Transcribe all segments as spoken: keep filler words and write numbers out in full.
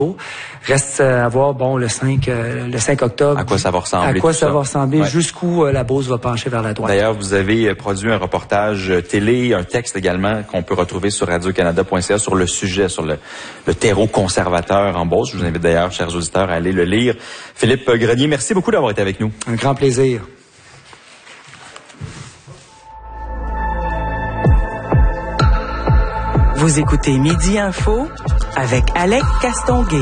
Reste à voir, bon, le cinq, euh, le cinq octobre. À quoi ça va ressembler? À quoi ça, ça va ressembler, ouais. Jusqu'où euh, la Beauce va pencher vers la droite. D'ailleurs, vous avez produit un reportage télé, un texte également qu'on peut retrouver sur radio canada point c a sur le sujet, sur le, le terreau conservateur en Beauce. Je vous invite d'ailleurs, chers auditeurs, à aller le lire. Philippe Grenier, merci beaucoup d'avoir été avec nous. Un grand plaisir. Vous écoutez Midi Info avec Alec Castonguay.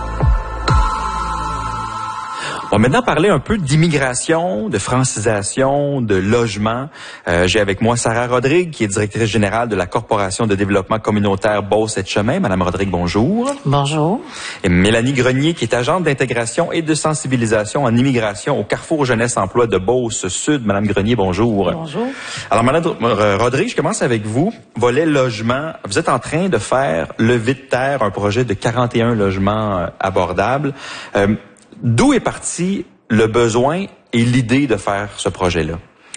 On va maintenant parler un peu d'immigration, de francisation, de logement. Euh, j'ai avec moi Sarah Rodrigue, qui est directrice générale de la Corporation de développement communautaire Beauce-Etchemin. Madame Rodrigue, bonjour. Bonjour. Et Mélanie Grenier, qui est agente d'intégration et de sensibilisation en immigration au Carrefour Jeunesse Emploi de Beauce-Sud. Madame Grenier, bonjour. Bonjour. Alors, Madame Rodrigue, je commence avec vous. Volet logement. Vous êtes en train de faire lever de terre un projet de quarante et un logements abordables. Euh, D'où est parti le besoin et l'idée de faire ce projet-là?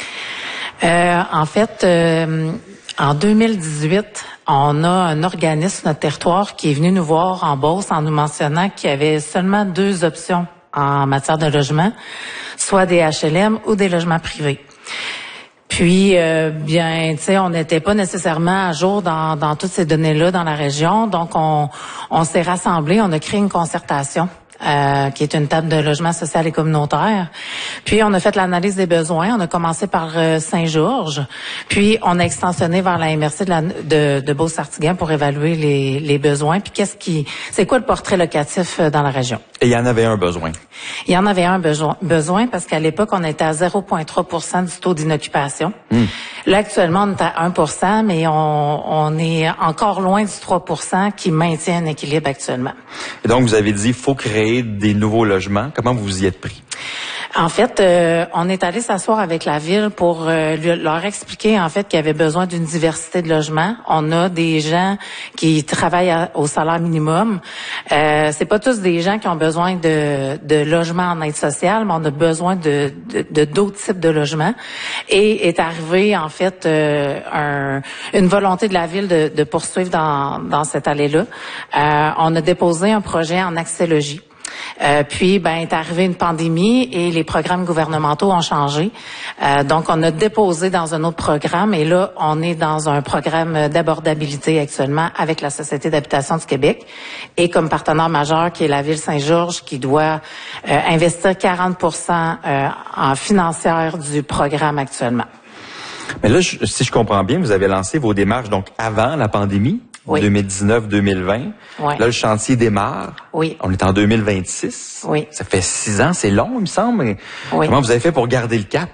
Euh, en fait, euh, en deux mille dix-huit, on a un organisme sur notre territoire qui est venu nous voir en Beauce en nous mentionnant qu'il y avait seulement deux options en matière de logement, soit des H L M ou des logements privés. Puis, euh, bien, tu sais, on n'était pas nécessairement à jour dans, dans toutes ces données-là dans la région, donc on, on s'est rassemblés, on a créé une concertation. Euh, qui est une table de logement social et communautaire. Puis, on a fait l'analyse des besoins. On a commencé par euh, Saint-Georges. Puis, on a extensionné vers la M R C de, la, de, de Beauce-Sartiguan pour évaluer les, les besoins. Puis, qu'est-ce qui, c'est quoi le portrait locatif euh, dans la région? Et il y en avait un besoin. Il y en avait un besoin, besoin parce qu'à l'époque, on était à zéro virgule trois pour cent du taux d'inoccupation. Mmh. Là, actuellement, on est à un pour cent, mais on, on est encore loin du trois pour cent qui maintient un équilibre actuellement. Et donc, vous avez dit, il faut créer des nouveaux logements. Comment vous vous y êtes pris? En fait, euh, on est allé s'asseoir avec la ville pour euh, leur expliquer en fait qu'il y avait besoin d'une diversité de logements. On a des gens qui travaillent à, au salaire minimum. Euh, c'est pas tous des gens qui ont besoin de, de logements en aide sociale, mais on a besoin de, de, de d'autres types de logements. Et est arrivé en fait euh, un, une volonté de la ville de, de poursuivre dans, dans cette allée-là. Euh, on a déposé un projet en accès-logis. Euh, puis, ben, est arrivée une pandémie et les programmes gouvernementaux ont changé. Euh, donc, on a déposé dans un autre programme et là, on est dans un programme d'abordabilité actuellement avec la Société d'habitation du Québec et comme partenaire majeur qui est la Ville Saint-Georges qui doit euh, investir quarante pour cent euh, en financière du programme actuellement. Mais là, je, si je comprends bien, vous avez lancé vos démarches donc avant la pandémie? Oui. deux mille dix-neuf deux mille vingt. Oui. Là, le chantier démarre. Oui. On est en deux mille vingt-six. Oui. Ça fait six ans, c'est long, il me semble. Mais oui. Comment vous avez fait pour garder le cap?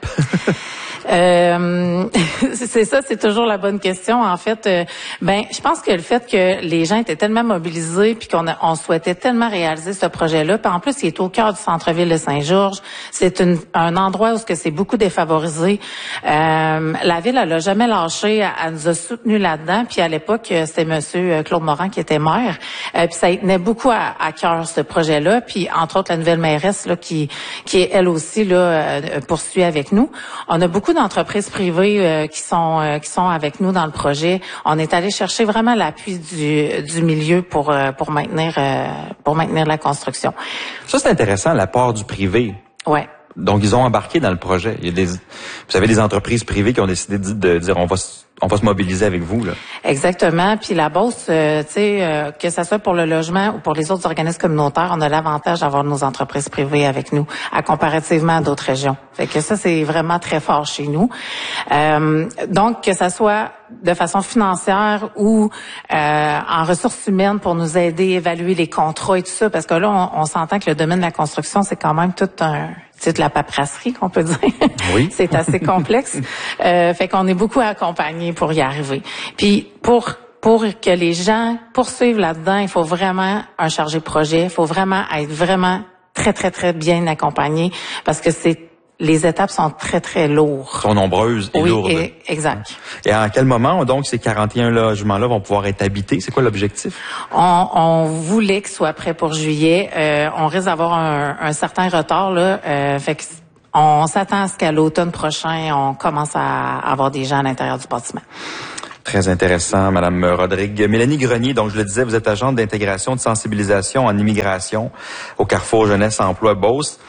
Euh, c'est ça, c'est toujours la bonne question. En fait, euh, ben, je pense que le fait que les gens étaient tellement mobilisés puis qu'on a, on souhaitait tellement réaliser ce projet-là, puis en plus, il est au cœur du centre-ville de Saint-Georges. C'est une, un endroit où c'est beaucoup défavorisé. Euh, la ville, elle a jamais lâché, elle, elle nous a soutenus là-dedans. Puis à l'époque, c'était Monsieur Claude Morin qui était maire. Euh, puis ça y tenait beaucoup à, à cœur ce projet-là. Puis entre autres, la nouvelle mairesse là, qui, qui est elle aussi là euh, poursuit avec nous. On a beaucoup d'entreprises privées euh, qui sont euh, qui sont avec nous dans le projet. On est allé chercher vraiment l'appui du du milieu pour euh, pour maintenir euh, pour maintenir la construction. Ça c'est intéressant, l'apport du privé. Ouais. Donc ils ont embarqué dans le projet. Il y a des, vous avez des entreprises privées qui ont décidé de, de dire on va on va se mobiliser avec vous là. Exactement. Puis la Beauce, euh, tu sais, euh, que ça soit pour le logement ou pour les autres organismes communautaires, on a l'avantage d'avoir nos entreprises privées avec nous, à comparativement à d'autres régions. Fait que ça, c'est vraiment très fort chez nous. Euh, donc, que ça soit de façon financière ou euh, en ressources humaines pour nous aider à évaluer les contrats et tout ça, parce que là, on, on s'entend que le domaine de la construction, c'est quand même tout un... C'est de la paperasserie qu'on peut dire. Oui. C'est assez complexe. Euh, fait qu'on est beaucoup accompagnés pour y arriver. Puis pour pour que les gens poursuivent là-dedans, il faut vraiment un chargé de projet. Il faut vraiment être vraiment très très très bien accompagné parce que c'est les étapes sont très, très lourdes. Sont nombreuses et oui, lourdes. Et, exact. Et à quel moment, donc, ces quarante et un logements-là vont pouvoir être habités? C'est quoi l'objectif? On, on voulait qu'ils soient prêts pour juillet. Euh, on risque d'avoir un, un certain retard, là. Euh, fait que on s'attend à ce qu'à l'automne prochain, on commence à avoir des gens à l'intérieur du bâtiment. Très intéressant, Madame Rodrigue. Mélanie Grenier, donc je le disais, vous êtes agente d'intégration de sensibilisation en immigration au Carrefour Jeunesse Emploi Beauce.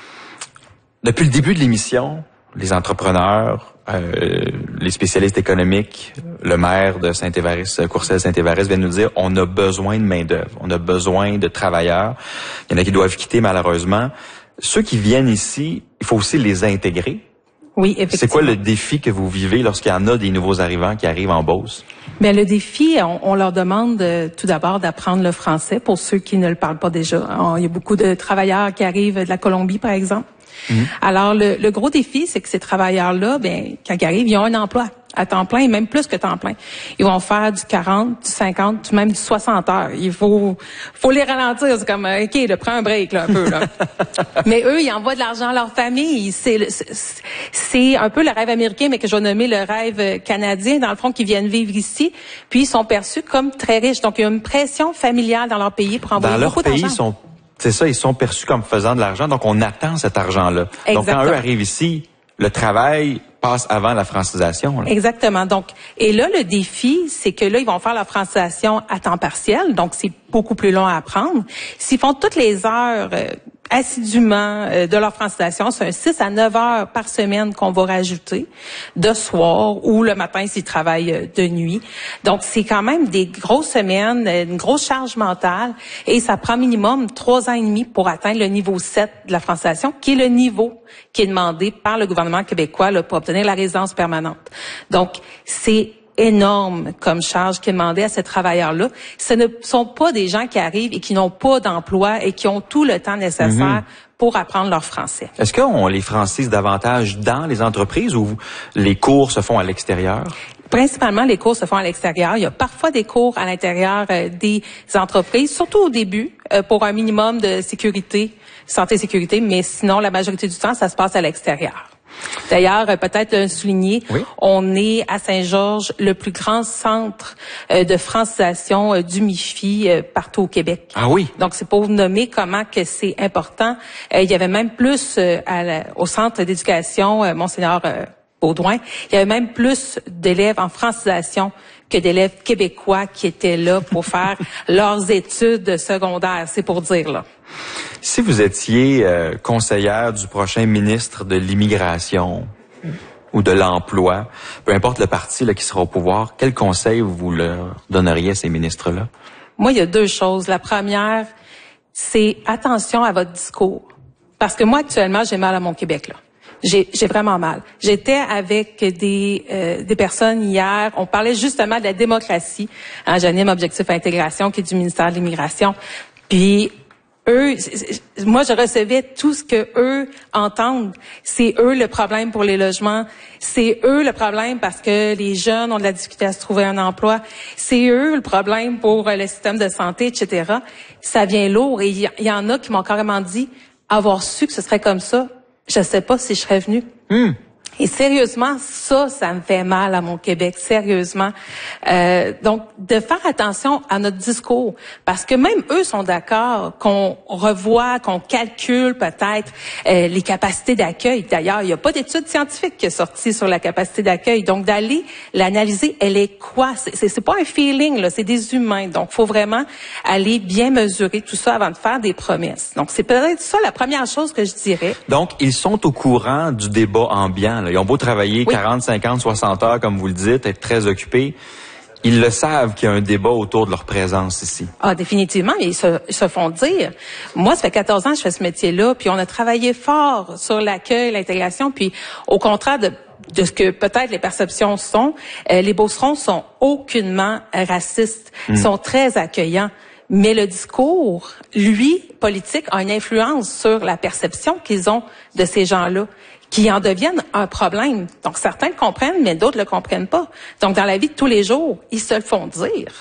Depuis le début de l'émission, les entrepreneurs, euh, les spécialistes économiques, le maire de Saint-Évariste, Courcelles-Saint-Évariste vient nous dire on a besoin de main-d'œuvre, on a besoin de travailleurs. Il y en a qui doivent quitter malheureusement. Ceux qui viennent ici, il faut aussi les intégrer. Oui, effectivement. C'est quoi le défi que vous vivez lorsqu'il y en a des nouveaux arrivants qui arrivent en Beauce? Bien, le défi, on, on leur demande euh, tout d'abord d'apprendre le français pour ceux qui ne le parlent pas déjà. On, il y a beaucoup de travailleurs qui arrivent de la Colombie, par exemple. Mmh. Alors, le, le gros défi, c'est que ces travailleurs-là, ben, quand ils arrivent, ils ont un emploi à temps plein et même plus que temps plein. Ils vont faire du quarante, du cinquante, même du soixante heures. Il faut, faut les ralentir. C'est comme, OK, là, prends un break, là, un peu, là. Mais eux, ils envoient de l'argent à leur famille. C'est, c'est, c'est un peu le rêve américain, mais que je vais nommer le rêve canadien, dans le fond, qui viennent vivre ici. Puis, ils sont perçus comme très riches. Donc, il y a une pression familiale dans leur pays pour envoyer beaucoup d'argent. Dans leur pays, ils sont, c'est ça, ils sont perçus comme faisant de l'argent. Donc, on attend cet argent-là. Exactement. Donc, quand eux arrivent ici, le travail passe avant la francisation. Là. Exactement. Donc, et là, le défi, c'est que là, ils vont faire la francisation à temps partiel, donc c'est beaucoup plus long à apprendre. S'ils font toutes les heures euh, assidûment euh, de leur francisation, c'est un six à neuf heures par semaine qu'on va rajouter, de soir ou le matin s'ils travaillent euh, de nuit. Donc, c'est quand même des grosses semaines, une grosse charge mentale, et ça prend minimum trois ans et demi pour atteindre le niveau sept de la francisation, qui est le niveau qui est demandé par le gouvernement québécois là, pour obtenir la résidence permanente. Donc, c'est énorme comme charge qui est demandée à ces travailleurs-là. Ce ne sont pas des gens qui arrivent et qui n'ont pas d'emploi et qui ont tout le temps nécessaire mm-hmm. pour apprendre leur français. Est-ce qu'on les francise davantage dans les entreprises ou les cours se font à l'extérieur? Principalement, les cours se font à l'extérieur. Il y a parfois des cours à l'intérieur euh, des entreprises, surtout au début, euh, pour un minimum de sécurité, santé et sécurité, mais sinon, la majorité du temps, ça se passe à l'extérieur. D'ailleurs, peut-être le souligner, oui. On est à Saint-Georges, le plus grand centre euh, de francisation euh, du M I F I euh, partout au Québec. Ah oui. Donc, c'est pour vous nommer comment que c'est important. Euh, il y avait même plus euh, à la, au centre d'éducation euh, Monseigneur euh, Baudouin, il y avait même plus d'élèves en francisation que d'élèves québécois qui étaient là pour faire leurs études secondaires. C'est pour dire, là. Si vous étiez euh, conseillère du prochain ministre de l'Immigration mm. ou de l'Emploi, peu importe le parti là, qui sera au pouvoir, quel conseil vous leur donneriez à ces ministres-là? Moi, il y a deux choses. La première, c'est attention à votre discours. Parce que moi, actuellement, j'ai mal à mon Québec, là. J'ai, j'ai vraiment mal. J'étais avec des euh, des personnes hier. On parlait justement de la démocratie. Hein, j'anime Objectif Intégration, qui est du ministère de l'Immigration. Puis eux, moi, je recevais tout ce que eux entendent. C'est eux le problème pour les logements. C'est eux le problème parce que les jeunes ont de la difficulté à se trouver un emploi. C'est eux le problème pour le système de santé, et cetera. Ça vient lourd. Et il y, y en a qui m'ont carrément dit avoir su que ce serait comme ça. Je sais pas si je serais venue. Mm. Et sérieusement, ça, ça me fait mal à mon Québec, sérieusement. Euh, donc, de faire attention à notre discours, parce que même eux sont d'accord qu'on revoie, qu'on calcule peut-être euh, les capacités d'accueil. D'ailleurs, il n'y a pas d'étude scientifique qui est sortie sur la capacité d'accueil. Donc, d'aller l'analyser, elle est quoi? C'est, c'est, c'est pas un feeling, là, c'est des humains. Donc, faut vraiment aller bien mesurer tout ça avant de faire des promesses. Donc, c'est peut-être ça la première chose que je dirais. Donc, ils sont au courant du débat ambiant, là. Ils ont beau travailler oui. quarante, cinquante, soixante heures, comme vous le dites, être très occupés. Ils le savent qu'il y a un débat autour de leur présence ici. Ah, définitivement, mais ils se, ils se font dire. Moi, ça fait quatorze ans que je fais ce métier-là, puis on a travaillé fort sur l'accueil, l'intégration, puis au contraire de de ce que peut-être les perceptions sont, euh, les Beaucerons sont aucunement racistes, mmh. ils sont très accueillants. Mais le discours, lui, politique, a une influence sur la perception qu'ils ont de ces gens-là, qui en deviennent un problème. Donc, certains le comprennent, mais d'autres le comprennent pas. Donc, dans la vie de tous les jours, ils se le font dire.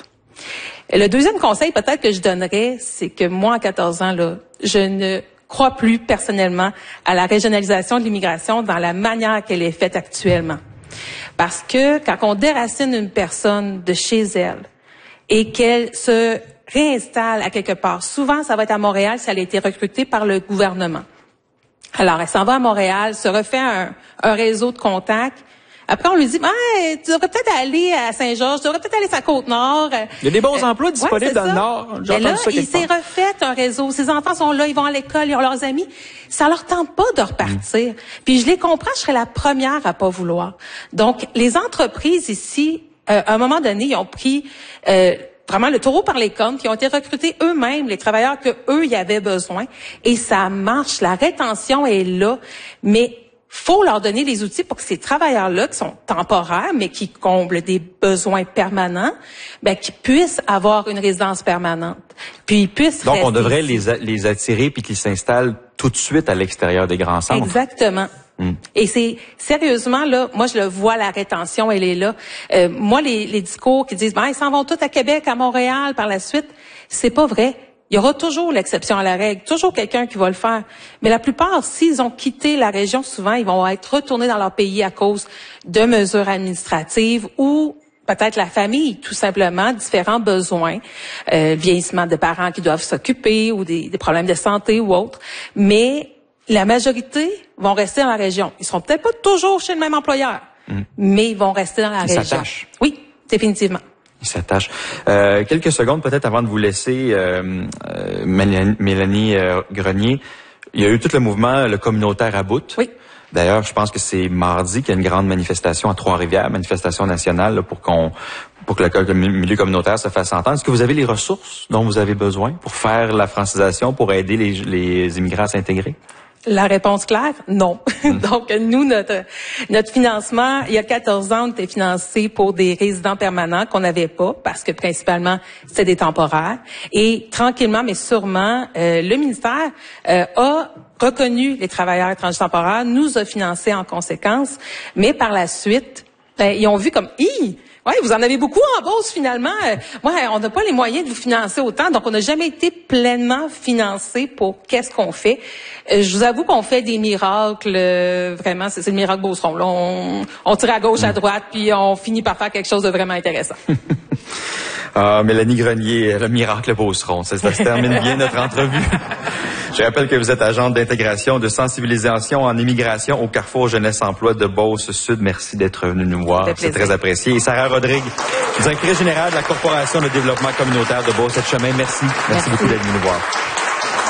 Et le deuxième conseil, peut-être, que je donnerais, c'est que moi, à quatorze ans, là, je ne crois plus personnellement à la régionalisation de l'immigration dans la manière qu'elle est faite actuellement. Parce que quand on déracine une personne de chez elle et qu'elle se réinstalle à quelque part, souvent, ça va être à Montréal si elle a été recrutée par le gouvernement. Alors, elle s'en va à Montréal, se refait un, un réseau de contacts, Après, on lui dit, ah, tu devrais peut-être aller à Saint-Georges, tu devrais peut-être aller à Côte-Nord. Il y a des bons emplois disponibles ouais, dans ça. le Nord. Mais là, il s'est refait un réseau. Ses enfants sont là, ils vont à l'école, ils ont leurs amis. Ça leur tente pas de repartir. Mmh. Puis je les comprends, je serais la première à pas vouloir. Donc, les entreprises ici, euh, à un moment donné, ils ont pris... Euh, vraiment le taureau par les cornes, qui ont été recrutés eux-mêmes, les travailleurs que eux y avaient besoin, et ça marche. La rétention est là, mais faut leur donner les outils pour que ces travailleurs-là, qui sont temporaires, mais qui comblent des besoins permanents, ben qu'ils puissent avoir une résidence permanente, puis ils puissent. Donc on devrait les, les attirer puis qu'ils s'installent tout de suite à l'extérieur des grands centres. Exactement. Hum. Et c'est sérieusement là, moi je le vois, la rétention, elle est là. Euh, moi les, les discours qui disent ben ils s'en vont tous à Québec, à Montréal par la suite, c'est pas vrai. Il y aura toujours l'exception à la règle, toujours quelqu'un qui va le faire. Mais la plupart, s'ils ont quitté la région, souvent ils vont être retournés dans leur pays à cause de mesures administratives ou peut-être la famille, tout simplement, différents besoins, euh, vieillissement de parents qui doivent s'occuper ou des, des problèmes de santé ou autres. Mais la majorité vont rester dans la région. Ils seront peut-être pas toujours chez le même employeur, mmh. mais ils vont rester dans la ils région. Ils s'attachent. Oui, définitivement. Ils s'attachent. Euh, quelques secondes peut-être avant de vous laisser, euh, euh, Mélanie, Mélanie euh, Grenier. Il y a eu tout le mouvement, le communautaire à bout. Oui. D'ailleurs, je pense que c'est mardi qu'il y a une grande manifestation à Trois-Rivières, manifestation nationale là, pour qu'on pour que le, le milieu communautaire se fasse entendre. Est-ce que vous avez les ressources dont vous avez besoin pour faire la francisation, pour aider les, les immigrants à s'intégrer? La réponse claire, non. Donc, nous, notre notre financement, il y a quatorze ans, on était financé pour des résidents permanents qu'on n'avait pas, parce que principalement, c'était des temporaires. Et tranquillement, mais sûrement, euh, le ministère euh, a reconnu les travailleurs étrangers temporaires, nous a financé en conséquence, mais par la suite, ben, ils ont vu comme « Hi! Ouais, vous en avez beaucoup en Beauce finalement. Euh, ouais, on n'a pas les moyens de vous financer autant, donc on n'a jamais été pleinement financé pour qu'est-ce qu'on fait. Euh, je vous avoue qu'on fait des miracles, euh, vraiment, c'est, c'est le miracle Beauceron. Là, on, on tire à gauche, à droite, puis on finit par faire quelque chose de vraiment intéressant. Ah, Mélanie Grenier, le miracle Beauceron. Ça, ça se termine bien notre entrevue. Je rappelle que vous êtes agente d'intégration, de sensibilisation en immigration au Carrefour Jeunesse Emploi de Beauce-Sud. Merci d'être venu nous voir. C'est très apprécié. Et Sarah Rodrigue, directrice générale de la Corporation de développement communautaire de Beauce-Chemin. Merci. Merci. Merci beaucoup d'être venu nous voir.